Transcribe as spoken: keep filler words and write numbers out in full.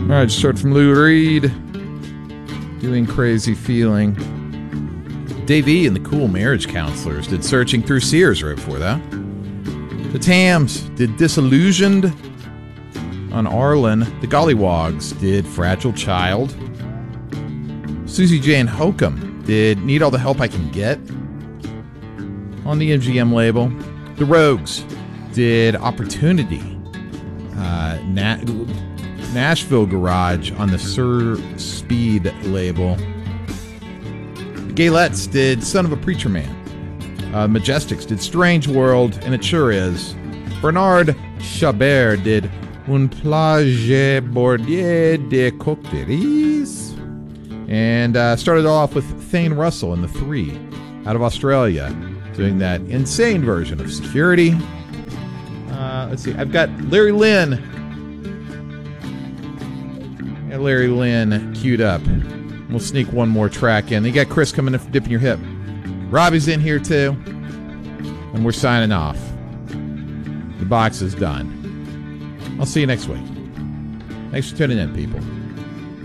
Alright, just heard from Lou Reed. Doing Crazy Feeling. Dave E. and the Cool Marriage Counselors did Searching Through Sears right before that. The Tams did Disillusioned on Arlen. The Gollywogs did Fragile Child. Susie Jane Hokum did Need All the Help I Can Get on the M G M label. The Rogues did Opportunity. Uh, Na- Nashville Garage on the Sir Speed label. The Gaylettes did Son of a Preacher Man. Uh, Majestics did Strange World, and it sure is. Bernard Chabert did Un plage bordier de cocktails. And uh, started off with Thane Russell and the Three out of Australia doing that insane version of Security. Uh, let's see, I've got Larry Lynn. Yeah, Larry Lynn queued up. We'll sneak one more track in. You got Chris coming in for Dipping Your Hip. Robbie's in here too. And we're signing off. The box is done. I'll see you next week. Thanks for tuning in, people.